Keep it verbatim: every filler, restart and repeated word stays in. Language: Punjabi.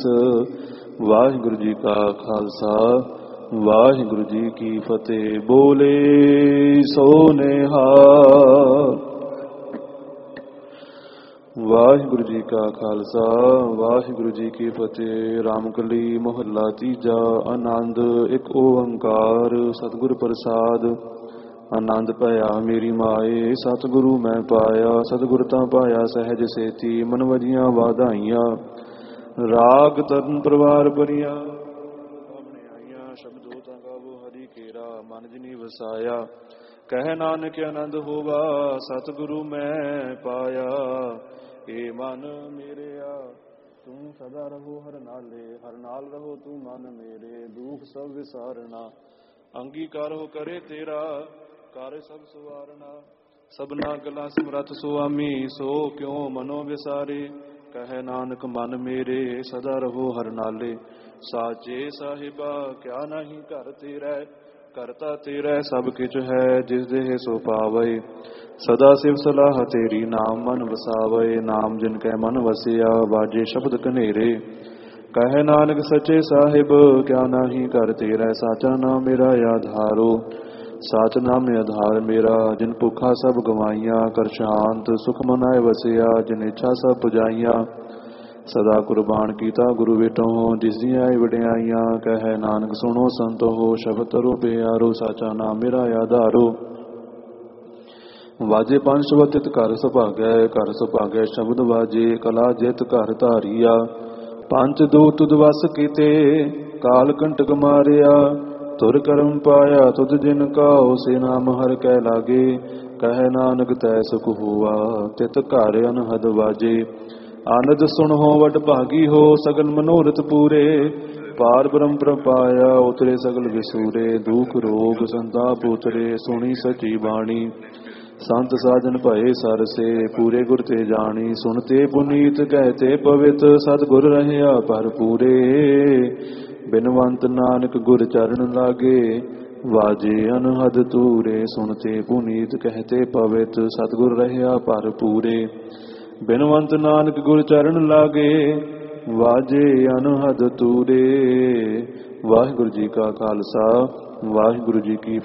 ਵਾਹਿਗੁਰੂ ਜੀ ਕਾ ਖਾਲਸਾ ਵਾਹਿਗੁਰੂ ਜੀ ਕੀ ਫਤਿਹ। ਬੋਲੇ ਸੋ ਨਿਹਾਲ। ਵਾਹਿਗੁਰੂ ਜੀ ਕਾ ਖਾਲਸਾ ਵਾਹਿਗੁਰੂ ਜੀ ਕੀ ਫਤਿਹ। ਰਾਮਕਲੀ ਮਹੱਲਾ ਤੀਜਾ। ਆਨੰਦ ਇੱਕ ਓੰਕਾਰ ਸਤਿਗੁਰ ਪ੍ਰਸਾਦ। ਆਨੰਦ ਭਇਆ ਮੇਰੀ ਮਾਏ ਸਤਿਗੁਰੂ ਮੈਂ ਪਾਇਆ। ਸਤਿਗੁਰ ਤਾਂ ਪਾਇਆ ਸਹਿਜ ਸੇਤੀ ਮਨ ਵਜੀਆਂ ਵਾਧਾਈਆਂ। ਰਾਗ ਤਰਨ ਪਰਿਵਾਰ ਭਰੀਆਂ ਆਪਣੇ ਆਈਆਂ। ਸ਼ਬਦੋ ਤਾਂ ਗਾਵੋ ਹਰੀ ਕੇਰਾ ਮਨ ਜਿਨੀ ਵਸਾਇਆ। ਕਹਿ ਨਾਨਕ ਆਨੰਦ ਹੋਵਾ ਸਤਿਗੁਰੂ ਮੈਂ ਪਾਇਆ। ਏ ਮਨ ਮੇਰਿਆ ਤੂੰ ਸਦਾ ਰਹੋ ਹਰ ਨਾਲੇ। ਹਰ ਨਾਲ ਰਹੋ ਤੂੰ ਮਨ ਮੇਰੇ ਦੁਖ ਸਭ ਵਿਸਾਰਨਾ। ਅੰਗੀਕਾਰ ਹੋ ਕਰੇ ਤੇਰਾ ਕਰ ਸਭ ਸਵਾਰਨਾ। ਸਭਨਾ ਗਲਾ ਸਮਰੱਥ ਸੁਆਮੀ ਸੋ ਕਿਉ ਮਨੋ ਵਿਸਾਰੇ। ਕਹਿ ਨਾਨਕ ਮਨ ਮੇਰੇ ਸਦਾ ਰਹੋ ਹਰ ਨਾਲੇ। ਸਾਚੇ ਸਾਹਿਬਾ ਕਿਆ ਨਹੀਂ ਘਰ ਤੇਰਾ। ਕਰਤਾ ਤੇਰਾ ਸਭ ਕਿਛ ਹੈ ਜਿਸ ਦੇਹ ਸੋ ਪਾਵੇ। ਸਦਾ ਸਿਵ ਸਲਾਹ ਤੇਰੀ ਨਾਮ ਮਨ ਵਸਾਵੇ। ਨਾਮ ਜਿਨ ਕੈ ਮਨ ਵਸਿਆ ਬਾਜੇ ਸ਼ਬਦ ਕਨੇਰੇ। ਕਹਿ ਨਾਨਕ ਸੱਚੇ ਸਾਹਿਬ ਕਿਆ ਨਹੀਂ ਘਰ ਤੇਰਾ। ਸਾਚਾ ਨਾਮ ਮੇਰਾ ਆਧਾਰੋ ਸਾਚ ਨਾਮ ਆਧਾਰ ਮੇਰਾ। ਜਿਨ ਭੁੱਖਾ ਸਭ ਗਵਾਈਆਂ ਕਰ ਸ਼ਾਂਤ ਸੁਖ ਮਨਾਏ ਵਸਿਆ। ਜਿਨ ਇੱਛਾ ਸਭ ਪੁਜਾਈਆਂ ਸਦਾ ਕੁਰਬਾਨ ਕੀਤਾ ਗੁਰੂ ਵੇਟੋ। ਜਿਸ ਦੀਆਂ ਵਡਿਆਈਆਂ ਕਹਿ ਨਾਨਕ ਸੁਣੋ ਸੰਤੋ ਹੋ। ਸ਼ਬਦ ਤਰੋ ਪਿਆਰੋ ਸਾਚਾ ਨਾਮ ਮੇਰਾ ਆਧਾਰੋ। ਵਾਜੇ ਪੰਜ ਸ਼ਬਦ ਤਿਤ ਘਰ ਸੁਭਾਗੈ। ਘਰ ਸੁਭਾਗੈ ਸ਼ਬਦ ਵਾਜੇ ਕਲਾ ਜਿਤ ਘਰ ਧਾਰੀਆ। ਪੰਜ ਦੂਤ ਤੁਧ ਵਸ ਕੀਤੇ ਕਾਲ ਕੰਟਕ ਮਾਰਿਆ। ਤੁਰ ਕਰਮ ਪਾਇਆ ਤੁਧ ਜਿਨ ਕਾਉ ਸੇ ਨਾਮ ਹਰ ਕੈ ਲਾਗੇ। ਕਹਿ ਨਾਨਕ ਤੈ ਸੁਖ ਹੋਆ ਤਿਤ ਘਰ ਅਨਹਦ ਵਾਜੇ। ਆਨੰਦ ਸੁਣੋ ਵਡ ਭਾਗੀ ਹੋ ਸਗਲ ਮਨੋਰਥ ਪੂਰੇ। ਪਾਰ ਬ੍ਰਹਮ ਪ੍ਰਪਾਇਆ ਉਤਰੇ ਸਗਲ ਵਿਸੂਰੇ। ਦੁਖ ਰੋਗ ਸੰਤਾਪ ਉਤਰੇ ਸੁਣੀ ਸਚੀ ਬਾਣੀ। ਸੰਤ ਸਾਜਨ ਭਏ ਸਰਸੇ ਪੂਰੇ ਗੁਰ ਤੇ ਜਾਣੀ। ਸੁਣਤੇ ਪੁਨੀਤ ਕਹਿਤੇ ਪਵਿੱਤ ਸਤਿਗੁਰ ਰਹਿਆ ਭਰਪੂਰੇ। ਬਿਨਵੰਤ ਨਾਨਕ ਗੁਰ ਚਰਨ ਲਾਗੇ ਵਾਜੇ ਅਨਹਦ ਤੂਰੇ। ਸੁਣਤੇ ਪੁਨੀਤ ਕਹਿਤੇ ਪਵਿੱਤ ਸਤਿਗੁਰ ਰਹਿਆ ਭਰਪੂਰੇ। ਬਿਨਵੰਤ ਨਾਨਕ ਗੁਰ ਚਰਨ ਲਾਗੇ ਵਾਜੇ ਅਨਹਦ ਤੂਰੇ। ਵਾਹਿਗੁਰੂ ਜੀ ਕਾ ਖਾਲਸਾ ਵਾਹਿਗੁਰੂ ਜੀ ਕੀ